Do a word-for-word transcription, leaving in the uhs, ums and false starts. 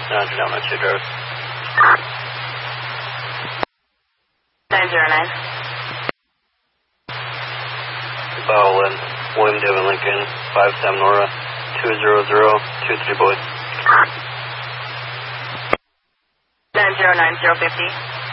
Roger, down on two drivers. nine zero nine. Bowlin, William David Lincoln, five Sam Nora, two zero zero two three boy. nine zero nine zero fifty.